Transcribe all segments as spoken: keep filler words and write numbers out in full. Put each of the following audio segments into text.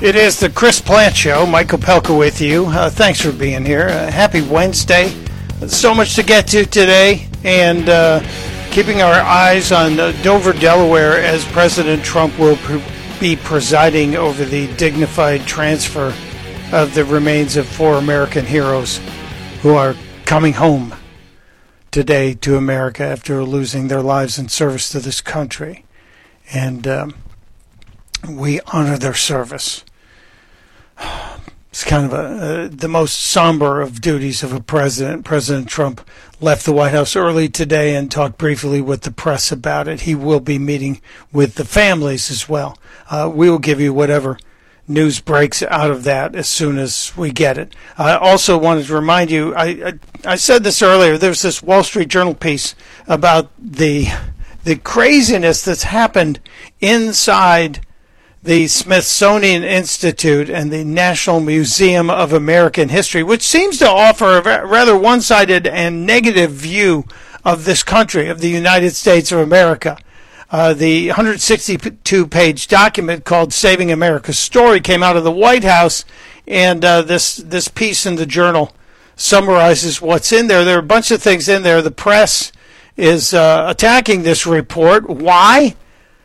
It is the Chris Plant Show. Mike Opelka with you. Uh, thanks for being here. Uh, happy Wednesday. So much to get to today, and uh, keeping our eyes on uh, Dover, Delaware, as President Trump will pr- be presiding over the dignified transfer of the remains of four American heroes who are coming home today to America after losing their lives in service to this country. And um, we honor their service. It's kind of a, uh, the most somber of duties of a president. President Trump left the White House early today and talked briefly with the press about it. He will be meeting with the families as well. Uh, we will give you whatever news breaks out of that as soon as we get it. I also wanted to remind you, I, I, I said this earlier, there's this Wall Street Journal piece about the the craziness that's happened inside the Smithsonian Institute and the National Museum of American History, which seems to offer a rather one-sided and negative view of this country, of the United States of America. Uh, the one hundred sixty-two page document called Saving America's Story came out of the White House, and uh, this, this piece in the Journal summarizes what's in there. There are a bunch of things in there. The press is uh, attacking this report. Why?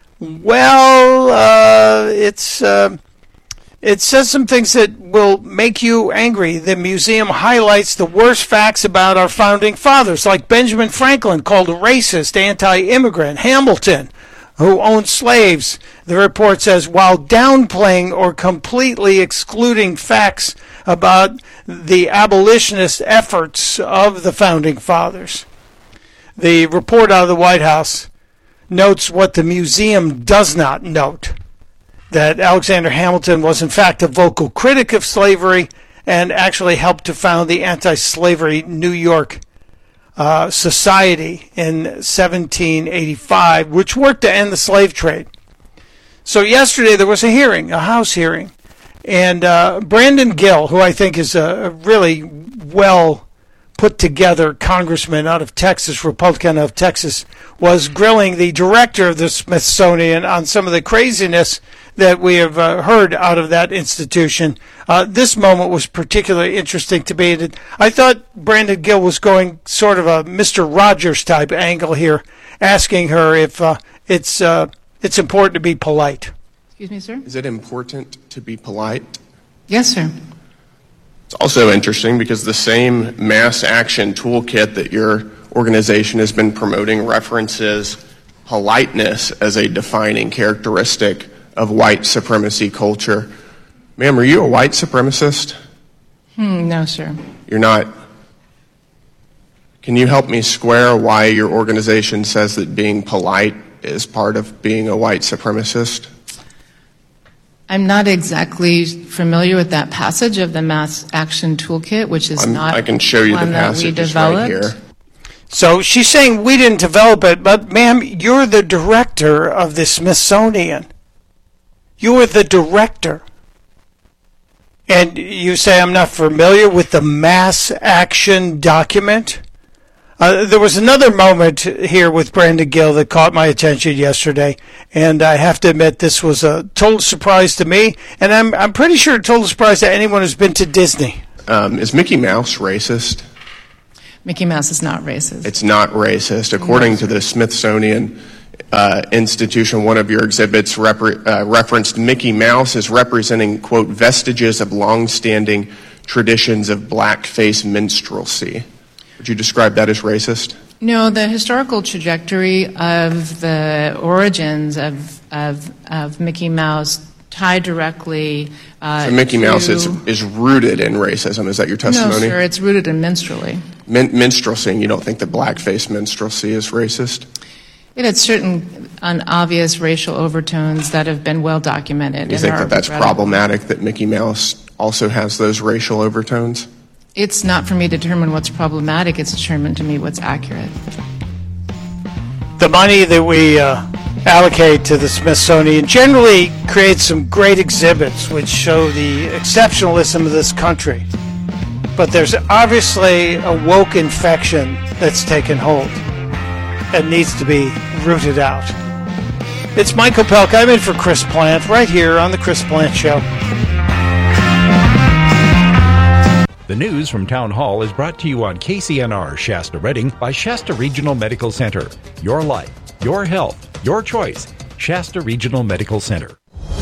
Well, uh, it's uh, it says some things that will make you angry. The museum highlights the worst facts about our founding fathers, like Benjamin Franklin, called a racist, anti-immigrant, Hamilton, who owned slaves. The report says, while downplaying or completely excluding facts about the abolitionist efforts of the founding fathers. The report out of the White House notes what the museum does not note, that Alexander Hamilton was in fact a vocal critic of slavery and actually helped to found the anti-slavery New York uh, Society in seventeen eighty-five, which worked to end the slave trade. So yesterday there was a hearing, a House hearing, and uh, Brandon Gill, who I think is a really well put together congressman out of Texas, Republican of Texas, was grilling the director of the Smithsonian on some of the craziness that we have uh, heard out of that institution. Uh, this moment was particularly interesting to me. I thought Brandon Gill was going sort of a Mister Rogers type angle here, asking her if uh, it's uh, it's important to be polite. Excuse me, sir? Is it important to be polite? Yes, sir. It's also interesting because the same mass action toolkit that your organization has been promoting references politeness as a defining characteristic of white supremacy culture. Ma'am, are you a white supremacist? Hmm, no, sir. You're not. Can you help me square why your organization says that being polite is part of being a white supremacist? I'm not exactly familiar with that passage of the Mass Action Toolkit, which is I'm, not I can show you the one that we passage right developed. here. So she's saying we didn't develop it, but ma'am, you're the director of the Smithsonian. You are the director. And you say I'm not familiar with the Mass Action document? Uh, there was another moment here with Brandon Gill that caught my attention yesterday, and I have to admit this was a total surprise to me, and I'm I'm pretty sure a total surprise to anyone who's been to Disney. Um, is Mickey Mouse racist? Mickey Mouse is not racist. It's not racist. According to the Smithsonian uh, Institution, one of your exhibits repre- uh, referenced Mickey Mouse as representing, quote, vestiges of long-standing traditions of blackface minstrelsy. Would you describe that as racist? No, the historical trajectory of the origins of of, of Mickey Mouse tie directly uh, So Mickey to, Mouse is, is rooted in racism. Is that your testimony? No, sir, it's rooted in minstrelsy. Min- minstrelsy, and you don't think that blackface minstrelsy is racist? It had certain unobvious racial overtones that have been well documented. You in think our that that's regretted- problematic, that Mickey Mouse also has those racial overtones? It's not for me to determine what's problematic. It's determined to me what's accurate. The money that we uh, allocate to the Smithsonian generally creates some great exhibits which show the exceptionalism of this country. But there's obviously a woke infection that's taken hold and needs to be rooted out. It's Mike Opelka. I'm in for Chris Plant right here on The Chris Plant Show. The news from Town Hall is brought to you on K C N R Shasta Redding by Shasta Regional Medical Center. Your life, your health, your choice. Shasta Regional Medical Center.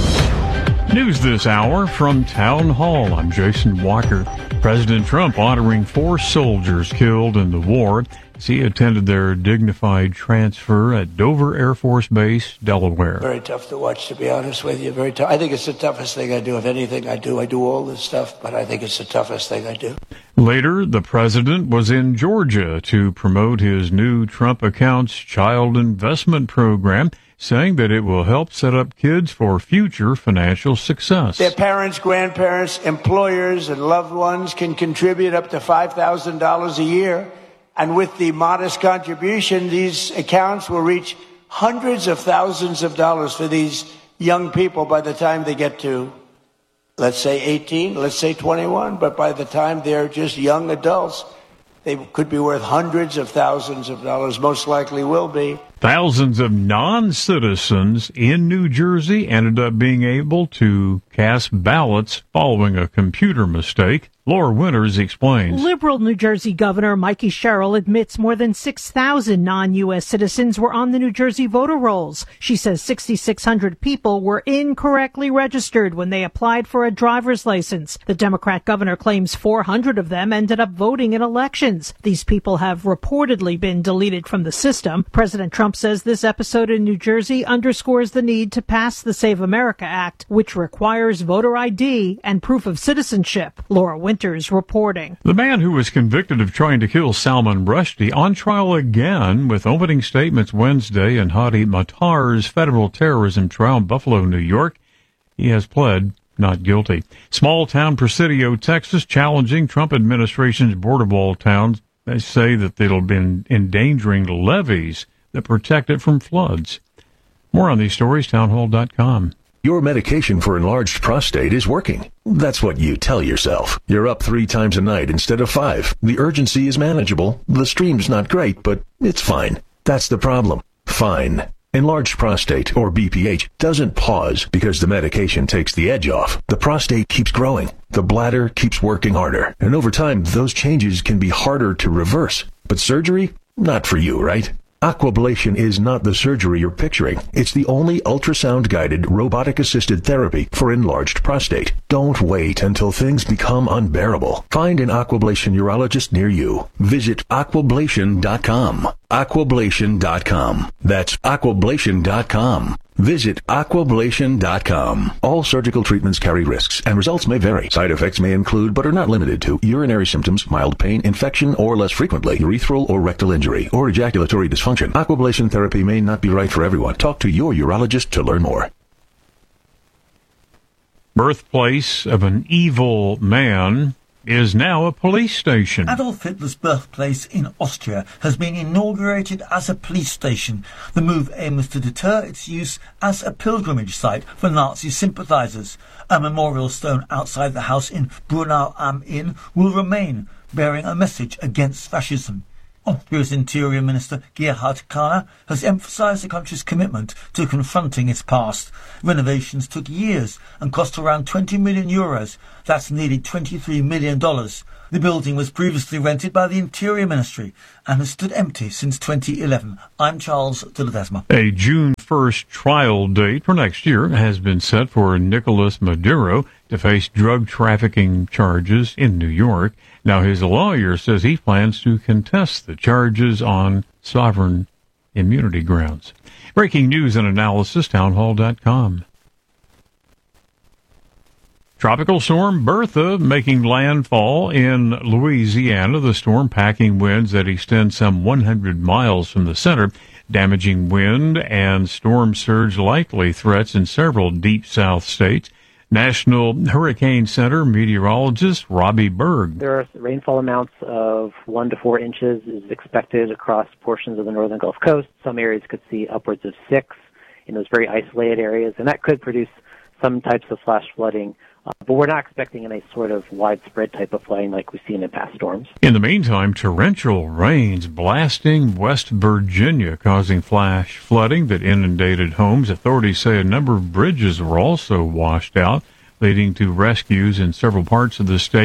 News this hour from Town Hall. I'm Jason Walker. President Trump honoring four soldiers killed in the war as he attended their dignified transfer at Dover Air Force Base, Delaware. Very tough to watch, to be honest with you. Very tough. I think it's the toughest thing I do. If anything I do, I do all this stuff, but I think it's the toughest thing I do. Later, the president was in Georgia to promote his new Trump Accounts child investment program, saying that it will help set up kids for future financial success. Their parents, grandparents, employers, and loved ones can contribute up to five thousand dollars a year. And with the modest contribution, these accounts will reach hundreds of thousands of dollars for these young people by the time they get to, let's say eighteen, let's say twenty-one. But by the time they're just young adults, they could be worth hundreds of thousands of dollars, most likely will be. Thousands of non-citizens in New Jersey ended up being able to cast ballots following a computer mistake. Laura Winters explains. Liberal New Jersey Governor Mikey Sherrill admits more than six thousand non-U S citizens were on the New Jersey voter rolls. She says six thousand six hundred people were incorrectly registered when they applied for a driver's license. The Democrat governor claims four hundred of them ended up voting in elections. These people have reportedly been deleted from the system. President Trump says this episode in New Jersey underscores the need to pass the Save America Act, which requires voter I D and proof of citizenship. Laura Winters reporting. The man who was convicted of trying to kill Salman Rushdie on trial again with opening statements Wednesday in Hadi Matar's federal terrorism trial in Buffalo, New York. He has pled not guilty. Small-town Presidio, Texas, challenging Trump administration's border wall towns. They say that they'll be endangering levees that protect it from floods. More on these stories, townhall dot com. Your medication for enlarged prostate is working. That's what you tell yourself. You're up three times a night instead of five. The urgency is manageable. The stream's not great, but it's fine. That's the problem. Fine. Enlarged prostate, or B P H, doesn't pause because the medication takes the edge off. The prostate keeps growing. The bladder keeps working harder. And over time, those changes can be harder to reverse. But surgery? Not for you, right? Aquablation is not the surgery you're picturing. It's the only ultrasound-guided, robotic-assisted therapy for enlarged prostate. Don't wait until things become unbearable. Find an Aquablation urologist near you. Visit aquablation dot com. aquablation dot com. That's aquablation dot com. Visit aquablation dot com. All surgical treatments carry risks, and results may vary. Side effects may include, but are not limited to, urinary symptoms, mild pain, infection, or less frequently, urethral or rectal injury, or ejaculatory dysfunction. Aquablation therapy may not be right for everyone. Talk to your urologist to learn more. Birthplace of an evil man is now a police station. Adolf Hitler's birthplace in Austria has been inaugurated as a police station. The move aims to deter its use as a pilgrimage site for Nazi sympathisers. A memorial stone outside the house in Brunau am Inn will remain, bearing a message against fascism. Austria's Interior Minister Gerhard Kahner has emphasised the country's commitment to confronting its past. Renovations took years and cost around twenty million euros. That's nearly twenty-three million dollars. The building was previously rented by the Interior Ministry and has stood empty since twenty eleven. I'm Charles de Ledesma. A June first trial date for next year has been set for Nicolas Maduro to face drug trafficking charges in New York. Now, his lawyer says he plans to contest the charges on sovereign immunity grounds. Breaking news and analysis, townhall dot com. Tropical storm Bertha making landfall in Louisiana. The storm packing winds that extend some one hundred miles from the center. Damaging wind and storm surge likely threats in several deep south states. National Hurricane Center meteorologist Robbie Berg. There are rainfall amounts of one to four inches is expected across portions of the northern Gulf Coast. Some areas could see upwards of six in those very isolated areas, and that could produce some types of flash flooding. Uh, but we're not expecting any sort of widespread type of flooding like we've seen in past storms. In the meantime, torrential rains blasting West Virginia, causing flash flooding that inundated homes. Authorities say a number of bridges were also washed out, leading to rescues in several parts of the state.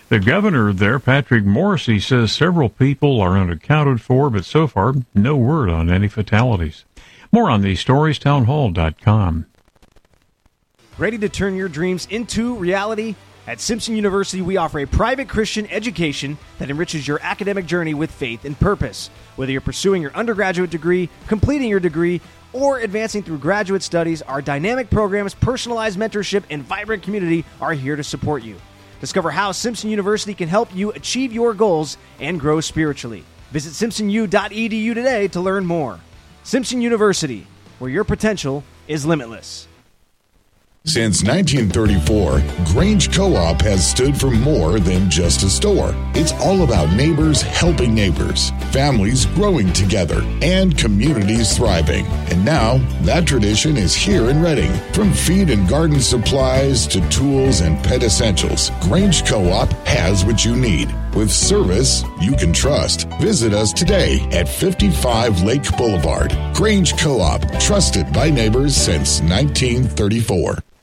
The governor there, Patrick Morrisey, says several people are unaccounted for, but so far, no word on any fatalities. More on these stories, town hall dot com. Ready to turn your dreams into reality? At Simpson University, we offer a private Christian education that enriches your academic journey with faith and purpose. Whether you're pursuing your undergraduate degree, completing your degree, or advancing through graduate studies, our dynamic programs, personalized mentorship, and vibrant community are here to support you. Discover how Simpson University can help you achieve your goals and grow spiritually. Visit simpson u dot e d u today to learn more. Simpson University, where your potential is limitless. Since nineteen thirty-four, Grange Co-op has stood for more than just a store. It's all about neighbors helping neighbors, families growing together, and communities thriving. And now, that tradition is here in Reading. From feed and garden supplies to tools and pet essentials, Grange Co-op has what you need. With service you can trust. Visit us today at fifty-five Lake Boulevard. Grange Co-op, trusted by neighbors since nineteen thirty-four.